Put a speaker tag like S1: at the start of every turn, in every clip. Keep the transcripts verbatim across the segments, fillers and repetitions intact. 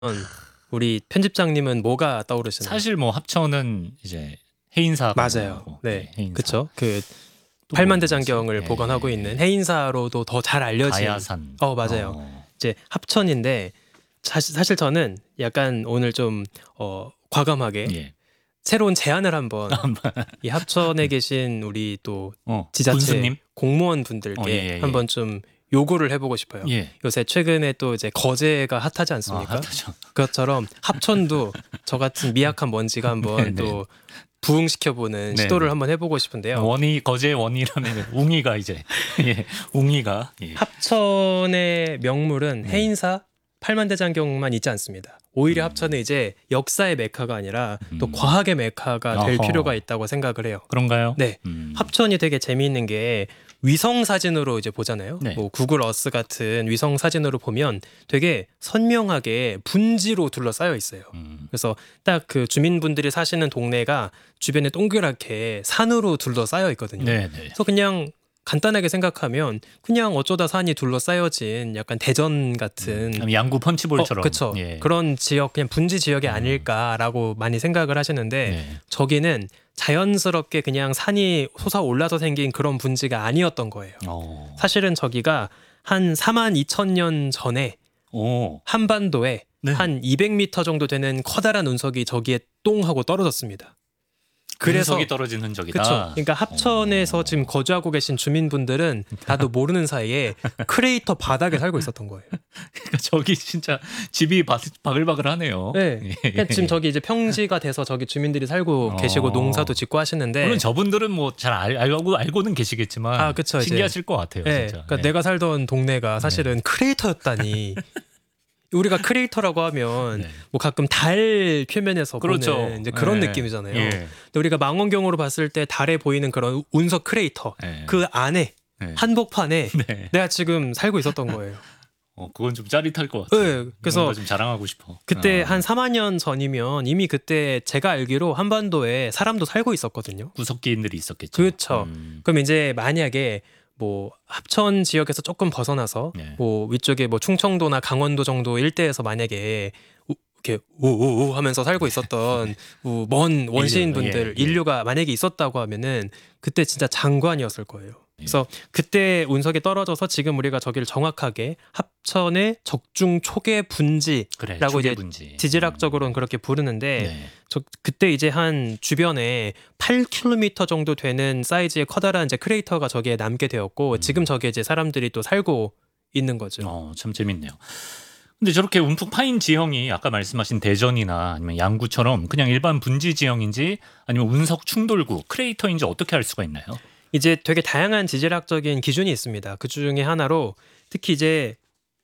S1: 우리 편집장님은 뭐가 떠오르시나요?
S2: 사실 뭐 합천은 이제 해인사
S1: 맞아요. 네,
S2: 해인사.
S1: 그렇죠. 그
S2: 또
S1: 팔만대장경을
S2: 뭐였지?
S1: 보관하고
S2: 예,
S1: 있는
S2: 예.
S1: 해인사로도 더 잘 알려진.
S2: 가야산.
S1: 어 맞아요.
S2: 어.
S1: 이제 합천인데 사실, 사실 저는 약간 오늘 좀 어, 과감하게
S2: 예.
S1: 새로운 제안을 한번 이 합천에 계신 우리 또
S2: 어,
S1: 지자체
S2: 군수님?
S1: 공무원 분들께
S2: 어, 예, 예, 예.
S1: 한번 좀 요구를 해보고 싶어요.
S2: 예.
S1: 요새 최근에 또 이제 거제가 핫하지 않습니까?
S2: 아, 핫하죠.
S1: 그것처럼 합천도 저 같은 미약한 먼지가 한번
S2: 네,
S1: 또 부흥시켜보는
S2: 네,
S1: 시도를
S2: 네.
S1: 한번 해보고 싶은데요.
S2: 원이 거제 원이라면 웅이가 이제 예, 웅이가 예.
S1: 합천의 명물은
S2: 네.
S1: 해인사 팔만대장경만 있지 않습니다. 오히려
S2: 음.
S1: 합천은 이제 역사의 메카가 아니라 또
S2: 음.
S1: 과학의 메카가 될
S2: 어허.
S1: 필요가 있다고 생각을 해요.
S2: 그런가요?
S1: 네.
S2: 음.
S1: 합천이 되게 재미있는 게 위성 사진으로 이제 보잖아요.
S2: 네.
S1: 뭐 구글 어스 같은 위성 사진으로 보면 되게 선명하게 분지로 둘러싸여 있어요.
S2: 음.
S1: 그래서 딱 그 주민분들이 사시는 동네가 주변에 동그랗게 산으로 둘러싸여 있거든요.
S2: 네, 네.
S1: 그래서 그냥 간단하게 생각하면 그냥 어쩌다 산이 둘러싸여진 약간 대전 같은
S2: 음. 양구 펀치볼처럼.
S1: 어, 그쵸.
S2: 예.
S1: 그런 지역 그냥 분지 지역이
S2: 음.
S1: 아닐까라고 많이 생각을 하시는데
S2: 네.
S1: 저기는 자연스럽게 그냥 산이 솟아올라서 생긴 그런 분지가 아니었던 거예요.
S2: 어.
S1: 사실은 저기가 한 사만 이천 년 전에
S2: 오.
S1: 한반도에
S2: 네.
S1: 한 이백 미터 정도 되는 커다란 운석이 저기에 똥 하고 떨어졌습니다. 그래서
S2: 운석이 떨어진 흔적이다.
S1: 그렇죠. 그러니까 합천에서
S2: 어.
S1: 지금 거주하고 계신 주민분들은 나도 모르는 사이에 크레이터 바닥에 살고 있었던 거예요.
S2: 그러니까 저기 진짜 집이 바, 바글바글하네요.
S1: 네. 그러니까 지금 저기 이제 평지가 돼서 저기 주민들이 살고
S2: 어.
S1: 계시고 농사도 짓고 하시는데
S2: 물론 저분들은 뭐 잘 알고 알고는 계시겠지만
S1: 아, 그쵸, 이제.
S2: 신기하실 것 같아요.
S1: 네,
S2: 진짜.
S1: 그러니까
S2: 네.
S1: 내가 살던 동네가 사실은 크레이터였다니. 우리가 크레이터라고 하면
S2: 네.
S1: 뭐 가끔 달 표면에서
S2: 그렇죠.
S1: 보는 이제 그런
S2: 네.
S1: 느낌이잖아요.
S2: 예.
S1: 근데 우리가 망원경으로 봤을 때 달에 보이는 그런 운석 크레이터
S2: 네.
S1: 그 안에
S2: 네.
S1: 한복판에
S2: 네.
S1: 내가 지금 살고 있었던 거예요.
S2: 어, 그건 좀 짜릿할 것 같아요.
S1: 네, 그래서
S2: 뭔가 좀 자랑하고 싶어.
S1: 그때
S2: 어.
S1: 한 사만 년 전이면 이미 그때 제가 알기로 한반도에 사람도 살고 있었거든요.
S2: 구석기인들이 있었겠죠.
S1: 그렇죠.
S2: 음.
S1: 그럼 이제 만약에 뭐 합천 지역에서 조금 벗어나서
S2: 네.
S1: 뭐 위쪽에 뭐 충청도나 강원도 정도 일대에서 만약에 우, 이렇게 우우우 하면서 살고 있었던 우, 먼 원시인분들
S2: 예, 예.
S1: 인류가 만약에 있었다고 하면은 그때 진짜 장관이었을 거예요. 그래서 그때 운석이 떨어져서 지금 우리가 저기를 정확하게 합천의 적중 초계 분지라고
S2: 그래,
S1: 이제
S2: 초계분지.
S1: 지질학적으로는 그렇게 부르는데
S2: 네.
S1: 저 그때 이제 한 주변에 팔 킬로미터 정도 되는 사이즈의 커다란 이제 크레이터가 저기에 남게 되었고
S2: 음.
S1: 지금 저기에 이제 사람들이 또 살고 있는 거죠.
S2: 어, 참 재밌네요. 근데 저렇게 움푹 파인 지형이 아까 말씀하신 대전이나 아니면 양구처럼 그냥 일반 분지 지형인지 아니면 운석 충돌구, 크레이터인지 어떻게 알 수가 있나요?
S1: 이제 되게 다양한 지질학적인 기준이 있습니다. 그 중에 하나로 특히 이제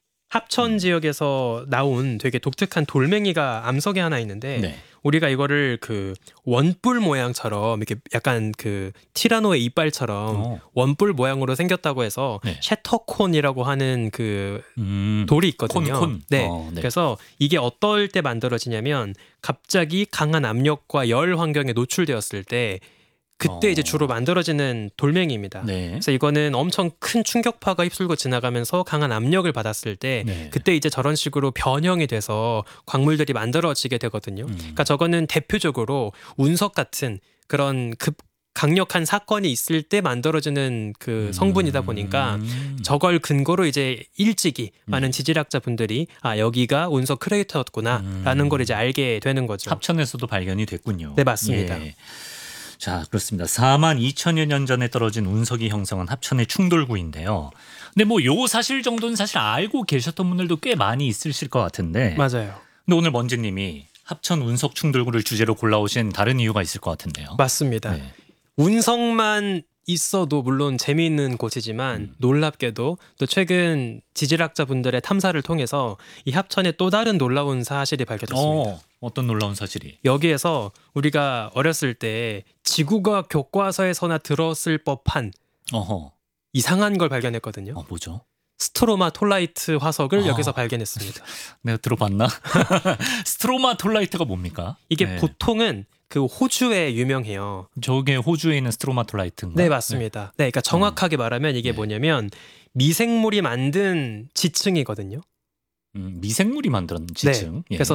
S1: 합천
S2: 음.
S1: 지역에서 나온 되게 독특한 돌멩이가 암석이 하나 있는데
S2: 네.
S1: 우리가 이거를 그 원뿔 모양처럼 이렇게 약간 그 티라노의 이빨처럼
S2: 어.
S1: 원뿔 모양으로 생겼다고 해서
S2: 네.
S1: 샤터콘이라고 하는 그
S2: 음.
S1: 돌이 있거든요.
S2: 콘, 콘.
S1: 네.
S2: 어, 네.
S1: 그래서 이게 어떨 때 만들어지냐면 갑자기 강한 압력과 열 환경에 노출되었을 때 그때
S2: 어.
S1: 이제 주로 만들어지는 돌멩이입니다.
S2: 네.
S1: 그래서 이거는 엄청 큰 충격파가 휩쓸고 지나가면서 강한 압력을 받았을 때
S2: 네.
S1: 그때 이제 저런 식으로 변형이 돼서 광물들이 만들어지게 되거든요.
S2: 음.
S1: 그러니까 저거는 대표적으로 운석 같은 그런 급 강력한 사건이 있을 때 만들어지는 그 성분이다 보니까
S2: 음.
S1: 저걸 근거로 이제 일찍이 많은
S2: 음.
S1: 지질학자 분들이 아 여기가 운석 크레이터였구나라는
S2: 음.
S1: 걸 이제 알게 되는 거죠.
S2: 합천에서도 발견이 됐군요.
S1: 네, 맞습니다.
S2: 예. 자, 그렇습니다. 사만 이천여 년 전에 떨어진 운석이 형성한 합천의 충돌구인데요. 근데 뭐 요 사실 정도는 사실 알고 계셨던 분들도 꽤 많이 있으실 것 같은데.
S1: 맞아요.
S2: 근데 오늘 먼지님이 합천 운석 충돌구를 주제로 골라오신 다른 이유가 있을 것 같은데요.
S1: 맞습니다.
S2: 네.
S1: 운석만 있어도 물론 재미있는 곳이지만
S2: 음.
S1: 놀랍게도 또 최근 지질학자 분들의 탐사를 통해서 이 합천에 또 다른 놀라운 사실이 밝혀졌습니다.
S2: 어, 어떤 놀라운 사실이?
S1: 여기에서 우리가 어렸을 때 지구과학 교과서에서나 들었을 법한
S2: 어허.
S1: 이상한 걸 발견했거든요.
S2: 어, 뭐죠?
S1: 스트로마톨라이트 화석을
S2: 아.
S1: 여기서 발견했습니다.
S2: 내가 들어봤나? 스트로마톨라이트가 뭡니까?
S1: 이게
S2: 네.
S1: 보통은 그 호주에 유명해요.
S2: 저게 호주에 있는 스트로마톨라이트인가?
S1: 네, 맞습니다. 네, 그러니까 정확하게 말하면 이게
S2: 네.
S1: 뭐냐면 미생물이 만든 지층이거든요.
S2: 음, 미생물이 만드는 지층.
S1: 네.
S2: 예.
S1: 그래서